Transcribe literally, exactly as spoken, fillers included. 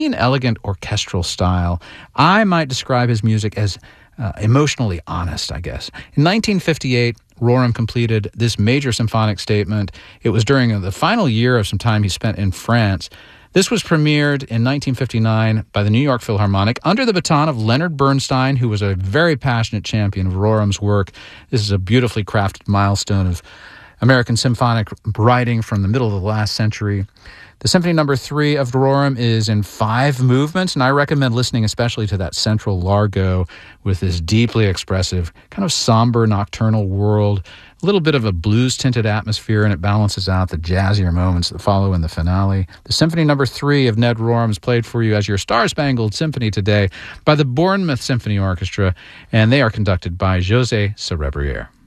an elegant orchestral style. I might describe his music as uh, emotionally honest, I guess. In nineteen fifty-eight, Rorem completed this major symphonic statement. It was during the final year of some time he spent in France. This was premiered in nineteen fifty-nine by the New York Philharmonic under the baton of Leonard Bernstein, who was a very passionate champion of Rorem's work. This is a beautifully crafted milestone of American symphonic writing from the middle of the last century. The Symphony Number Three of Rorem is in five movements, and I recommend listening especially to that central largo with this deeply expressive, kind of somber nocturnal world, a little bit of a blues-tinted atmosphere, and it balances out the jazzier moments that follow in the finale. The Symphony Number Three of Ned Rorem is played for you as your Star-Spangled Symphony today by the Bournemouth Symphony Orchestra, and they are conducted by José Cerebriere.